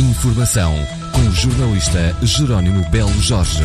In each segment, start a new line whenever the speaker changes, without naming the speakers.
Informação com o jornalista Jerónimo Belo Jorge.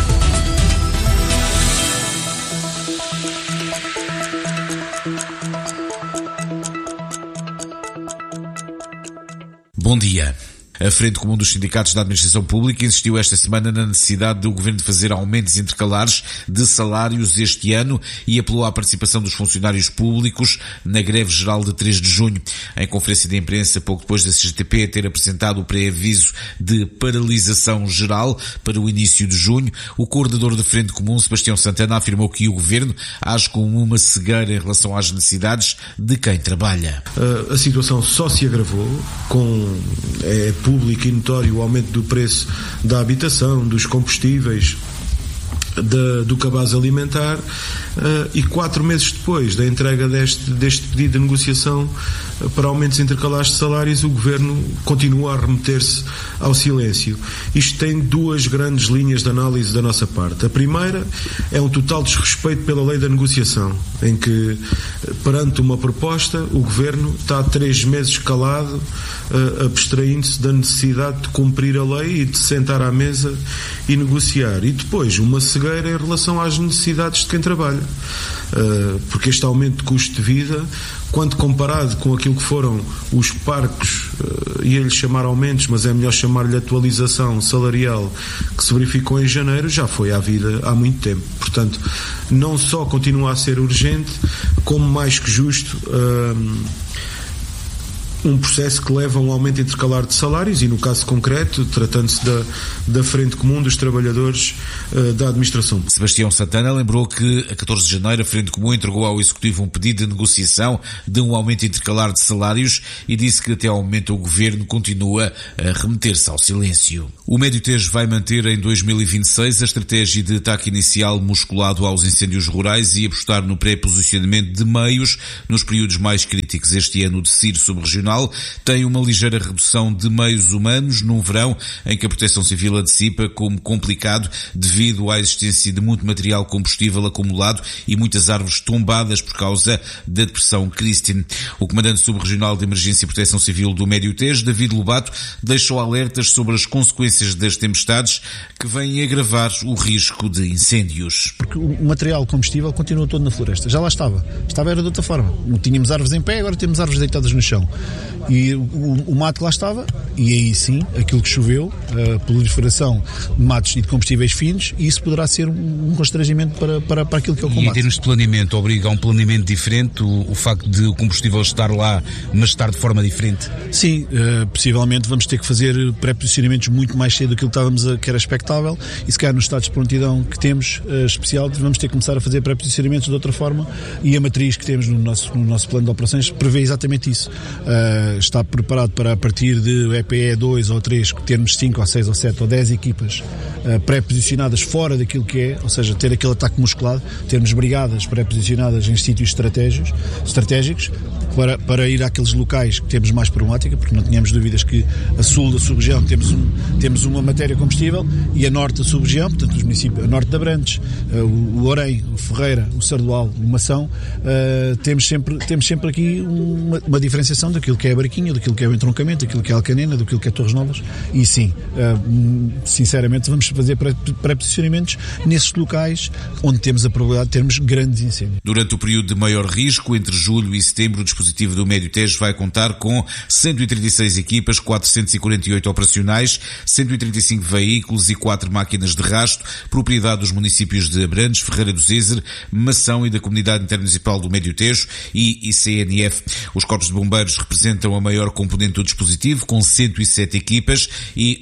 Bom dia. A Frente Comum dos Sindicatos da Administração Pública insistiu esta semana na necessidade do Governo de fazer aumentos intercalares de salários este ano e apelou à participação dos funcionários públicos na greve geral de 3 de junho. Em conferência de imprensa, pouco depois da CGTP ter apresentado o pré-aviso de paralisação geral para o início de junho, o coordenador da Frente Comum, Sebastião Santana, afirmou que o Governo age como uma cegueira em relação às necessidades de quem trabalha.
A situação só se agravou com público e notório o aumento do preço da habitação, dos combustíveis, do cabaz alimentar, e 4 meses depois da entrega deste pedido de negociação para aumentos intercalares de salários, o Governo continua a remeter-se ao silêncio. Isto tem 2 grandes linhas de análise da nossa parte. A primeira é um total desrespeito pela lei da negociação, em que, perante uma proposta, o Governo está há 3 meses calado, abstraindo-se da necessidade de cumprir a lei e de sentar à mesa e negociar. E depois, uma cegueira em relação às necessidades de quem trabalha. Porque este aumento de custo de vida, quando comparado com aquilo que foram os parcos, ia-lhe chamar aumentos, mas é melhor chamar-lhe atualização salarial, que se verificou em janeiro, já foi à vida há muito tempo. Portanto, não só continua a ser urgente, como mais que justo, um processo que leva a um aumento intercalar de salários e, no caso concreto, tratando-se da Frente Comum dos Trabalhadores da Administração.
Sebastião Santana lembrou que, a 14 de janeiro, a Frente Comum entregou ao Executivo um pedido de negociação de um aumento intercalar de salários e disse que, até ao momento, o Governo continua a remeter-se ao silêncio. O Médio-Tejo vai manter em 2026 a estratégia de ataque inicial musculado aos incêndios rurais e apostar no pré-posicionamento de meios nos períodos mais críticos. Este ano, o DECIR subregional tem uma ligeira redução de meios humanos num verão em que a Proteção Civil antecipa como complicado devido à existência de muito material combustível acumulado e muitas árvores tombadas por causa da depressão Christine. O comandante subregional de Emergência e Proteção Civil do Médio-Tejo, David Lobato, deixou alertas sobre as consequências das tempestades que vêm agravar o risco de incêndios.
Porque o material combustível continua todo na floresta. Já lá estava. Era de outra forma. Tínhamos árvores em pé, agora temos árvores deitadas no chão. E o mato que lá estava, e aí sim, aquilo que choveu, a proliferação de matos e de combustíveis finos, e isso poderá ser um constrangimento para aquilo que é o combate.
E em termos de planeamento, obriga a um planeamento diferente o facto de o combustível estar lá, mas estar de forma diferente?
Sim, possivelmente vamos ter que fazer pré-posicionamentos muito mais cedo do que estávamos que era expectável, e se calhar nos estados de prontidão que temos especial, vamos ter que começar a fazer pré-posicionamentos de outra forma, e a matriz que temos no nosso plano de operações prevê exatamente isso. Está preparado para, a partir de EPE 2 ou 3, termos 5 ou 6 ou 7 ou 10 equipas pré-posicionadas fora daquilo que é, ou seja, ter aquele ataque musculado, termos brigadas pré-posicionadas em sítios estratégicos para ir àqueles locais que temos mais problemática, porque não tínhamos dúvidas que a sul da sub-região temos uma matéria combustível, e a norte da sub-região, portanto os municípios, a norte de Abrantes, o Orém, o Ferreira, o Sardual, o Mação, temos sempre aqui uma diferenciação daquilo que é a Barquinha, daquilo que é o entroncamento, daquilo que é a Alcanena, daquilo que é Torres Novas, e sim, sinceramente vamos fazer pré-posicionamentos nesses locais onde temos a probabilidade de termos grandes incêndios.
Durante o período de maior risco, entre julho e setembro, o dispositivo do Médio-Tejo vai contar com 136 equipas, 448 operacionais, 135 veículos e 4 máquinas de rasto, propriedade dos municípios de Abrantes, Ferreira do Zezer, Mação e da Comunidade Intermunicipal do Médio-Tejo e ICNF. Os corpos de bombeiros representam a maior componente do dispositivo, com 107 equipas e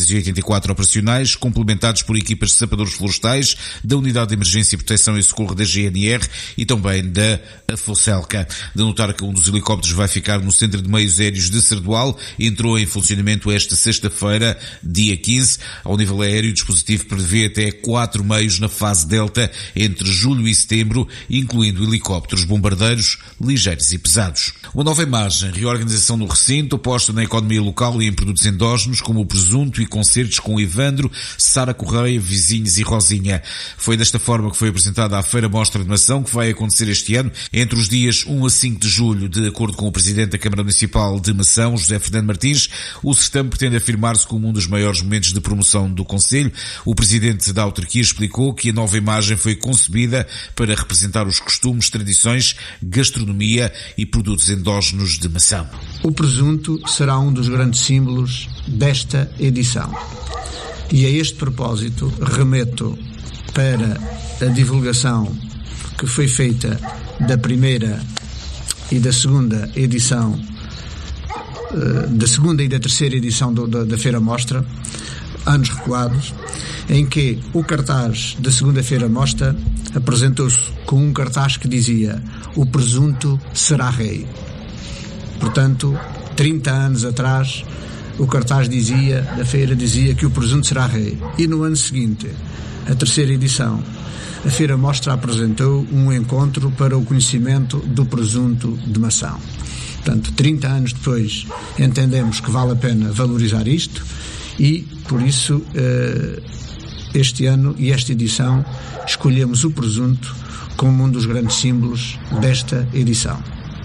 384 operacionais, complementados por equipas de sapadores florestais, da Unidade de Emergência e Proteção e Socorro da GNR e também da Focelca. De notar que um dos helicópteros vai ficar no Centro de Meios Aéreos de Sardual, entrou em funcionamento esta sexta-feira, dia 15. Ao nível aéreo, o dispositivo prevê até 4 meios na fase Delta entre julho e setembro, incluindo helicópteros bombardeiros ligeiros e pesados. Uma nova imagem, reorganização do recinto, aposta na economia local e em produtos endógenos como o presunto e concertos com Ivandro, Sara Correia, Vizinhos e Rosinha. Foi desta forma que foi apresentada a Feira Mostra de Mação, que vai acontecer este ano entre os dias 1 a 5 de julho Conselho. De acordo com o Presidente da Câmara Municipal de Mação, José Fernando Martins, o certame pretende afirmar-se como um dos maiores momentos de promoção do Conselho. O Presidente da autarquia explicou que a nova imagem foi concebida para representar os costumes, tradições, gastronomia e produtos endógenos de Mação.
O presunto será um dos grandes símbolos desta edição. E a este propósito remeto para a divulgação que foi feita da primeira e da segunda edição, da segunda e da terceira edição da Feira Mostra, anos recuados, em que o cartaz da segunda Feira Mostra apresentou-se com um cartaz que dizia: o presunto será rei. Portanto, 30 anos atrás, o cartaz da feira dizia que o presunto será rei. E no ano seguinte, a terceira edição, a Feira Mostra apresentou um encontro para o conhecimento do presunto de Mação. Portanto, 30 anos depois, entendemos que vale a pena valorizar isto e, por isso, este ano e esta edição, escolhemos o presunto como um dos grandes símbolos desta edição.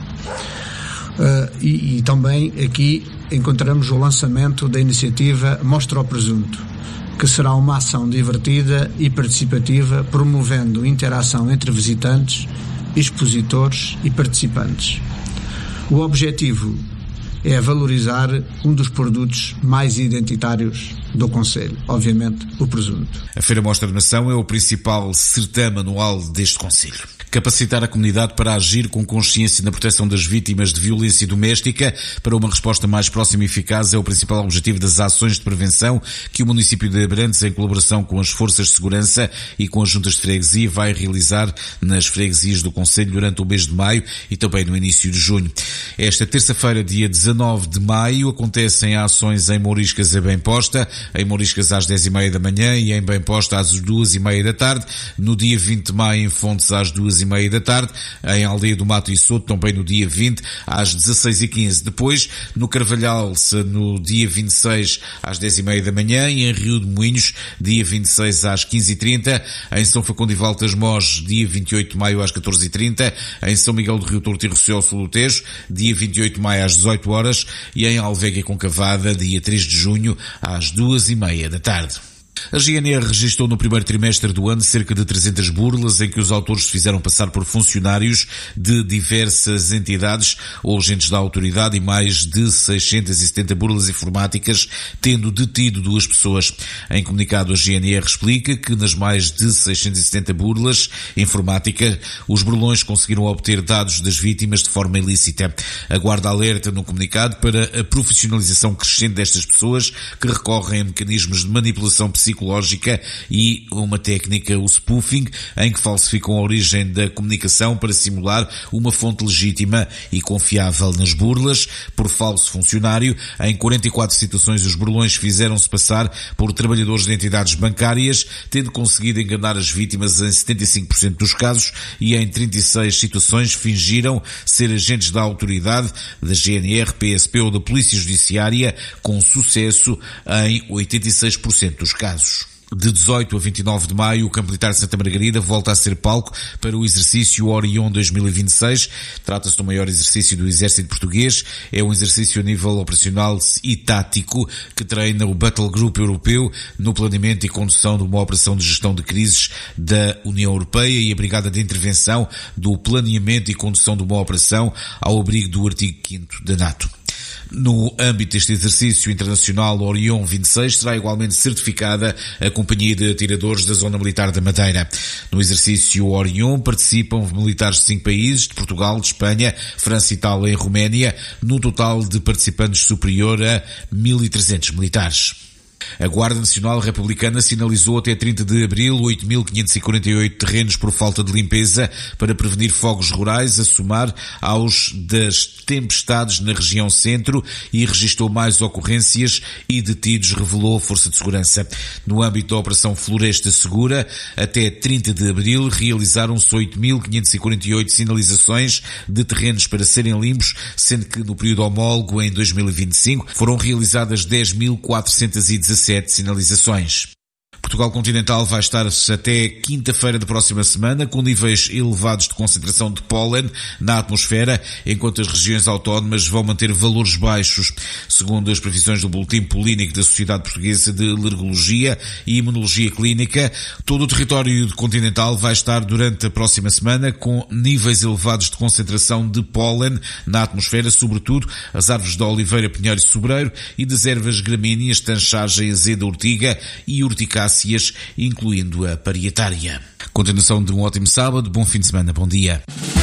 E também aqui encontramos o lançamento da iniciativa Mostra o Presunto, que será uma ação divertida e participativa, promovendo interação entre visitantes, expositores e participantes. O objetivo é valorizar um dos produtos mais identitários do Concelho, obviamente o presunto.
A Feira Mostra de Mação é o principal certame anual deste Concelho. Capacitar a comunidade para agir com consciência na proteção das vítimas de violência doméstica para uma resposta mais próxima e eficaz é o principal objetivo das ações de prevenção que o município de Abrantes, em colaboração com as forças de segurança e com as juntas de freguesia, vai realizar nas freguesias do Concelho durante o mês de maio e também no início de junho. Esta terça-feira, dia 19 de maio, acontecem ações em Mouriscas e Bem-Posta, em Mouriscas às 10h30 da manhã e em Bem-Posta às 2h30 da tarde. No dia 20 de maio, em Fontes, às 2h30 da tarde, em Aldeia do Mato e Soto, também no dia 20, às 16h15. Depois, no Carvalhal, no dia 26, às 10h30 da manhã, e em Rio de Moinhos, dia 26, às 15h30, em São Facundo e Valtas Mós, dia 28 de maio, às 14h30, em São Miguel do Rio Torto e Rossel Sul do Tejo, dia 28 de maio, às 18 horas, e em Alvega e Concavada, dia 3 de junho, às 2h30 da tarde. A GNR registrou no primeiro trimestre do ano cerca de 300 burlas em que os autores se fizeram passar por funcionários de diversas entidades ou agentes da autoridade e mais de 670 burlas informáticas, tendo detido 2 pessoas. Em comunicado, a GNR explica que nas mais de 670 burlas informáticas, os burlões conseguiram obter dados das vítimas de forma ilícita. A Guarda alerta no comunicado para a profissionalização crescente destas pessoas que recorrem a mecanismos de manipulação psicológica e uma técnica, o spoofing, em que falsificam a origem da comunicação para simular uma fonte legítima e confiável. Nas burlas por falso funcionário, em 44 situações os burlões fizeram-se passar por trabalhadores de entidades bancárias, tendo conseguido enganar as vítimas em 75% dos casos, e em 36 situações fingiram ser agentes da autoridade, da GNR, PSP ou da Polícia Judiciária, com sucesso em 86% dos casos. De 18 a 29 de maio, o Campo Militar de Santa Margarida volta a ser palco para o exercício Orion 2026. Trata-se do maior exercício do Exército Português. É um exercício a nível operacional e tático que treina o Battle Group Europeu no planeamento e condução de uma operação de gestão de crises da União Europeia e a Brigada de Intervenção do planeamento e condução de uma operação ao abrigo do artigo 5º da NATO. No âmbito deste exercício internacional, Orion 26 será igualmente certificada a Companhia de Atiradores da Zona Militar da Madeira. No exercício Orion participam militares de 5 países, de Portugal, de Espanha, França, Itália e Roménia, no total de participantes superior a 1.300 militares. A Guarda Nacional Republicana sinalizou até 30 de abril 8.548 terrenos por falta de limpeza para prevenir fogos rurais, a somar aos das tempestades na região centro, e registrou mais ocorrências e detidos, revelou a Força de Segurança. No âmbito da Operação Floresta Segura, até 30 de abril realizaram-se 8.548 sinalizações de terrenos para serem limpos, sendo que no período homólogo, em 2025, foram realizadas 10.417 sinalizações. Portugal continental vai estar até quinta-feira da próxima semana com níveis elevados de concentração de pólen na atmosfera, enquanto as regiões autónomas vão manter valores baixos. Segundo as previsões do Boletim Polínico da Sociedade Portuguesa de Alergologia e Imunologia Clínica, todo o território continental vai estar durante a próxima semana com níveis elevados de concentração de pólen na atmosfera, sobretudo as árvores de oliveira, pinheiro e sobreiro e das ervas gramíneas, tanchagem, azeda, urtiga e urticáceas, incluindo a parietária. Continuação de um ótimo sábado, bom fim de semana, bom dia.